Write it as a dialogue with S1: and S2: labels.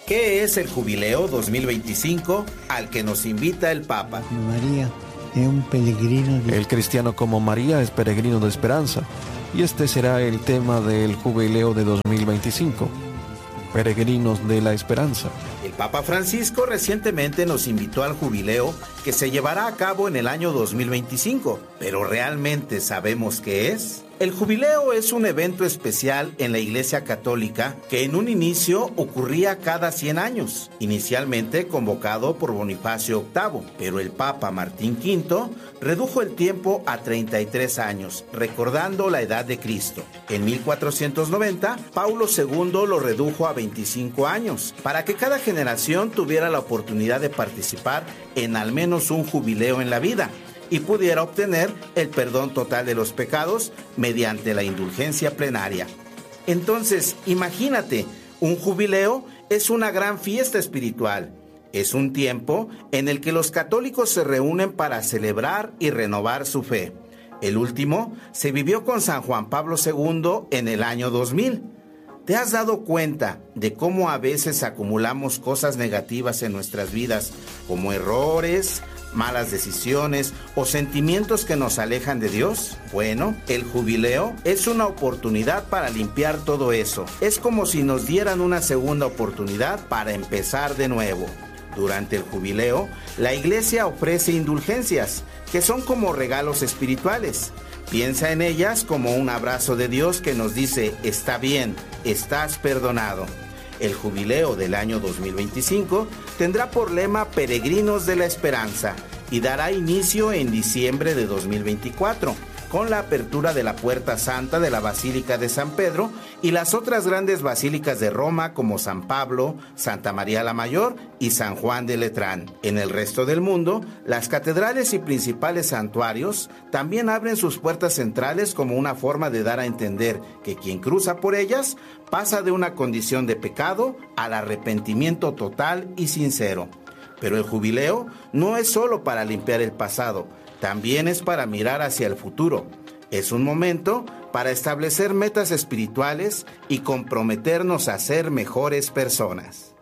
S1: ¿Qué es el Jubileo 2025 al que nos invita el Papa?
S2: María es un peregrino.
S3: El cristiano como María es peregrino de esperanza, y este será el tema del Jubileo de 2025. Peregrinos de la esperanza.
S1: El Papa Francisco recientemente nos invitó al Jubileo que se llevará a cabo en el año 2025, pero ¿realmente sabemos qué es? El Jubileo es un evento especial en la Iglesia Católica que en un inicio ocurría cada 100 años, inicialmente convocado por Bonifacio VIII, pero el Papa Martín V redujo el tiempo a 33 años, recordando la edad de Cristo. En 1490, Paulo II lo redujo a 25 años, para que cada generación tuviera la oportunidad de participar en al menos un jubileo en la vida y pudiera obtener el perdón total de los pecados mediante la indulgencia plenaria. Entonces, imagínate, un jubileo es una gran fiesta espiritual. Es un tiempo en el que los católicos se reúnen para celebrar y renovar su fe. El último se vivió con San Juan Pablo II en el año 2000. ¿Te has dado cuenta de cómo a veces acumulamos cosas negativas en nuestras vidas, como errores, malas decisiones o sentimientos que nos alejan de Dios? Bueno, el Jubileo es una oportunidad para limpiar todo eso. Es como si nos dieran una segunda oportunidad para empezar de nuevo. Durante el Jubileo, la Iglesia ofrece indulgencias, que son como regalos espirituales. Piensa en ellas como un abrazo de Dios que nos dice: está bien, estás perdonado. El Jubileo del año 2025 tendrá por lema Peregrinos de la Esperanza y dará inicio en diciembre de 2024, con la apertura de la Puerta Santa de la Basílica de San Pedro y las otras grandes basílicas de Roma como San Pablo, Santa María la Mayor y San Juan de Letrán. En el resto del mundo, las catedrales y principales santuarios también abren sus puertas centrales como una forma de dar a entender que quien cruza por ellas pasa de una condición de pecado al arrepentimiento total y sincero. Pero el Jubileo no es solo para limpiar el pasado, también es para mirar hacia el futuro. Es un momento para establecer metas espirituales y comprometernos a ser mejores personas.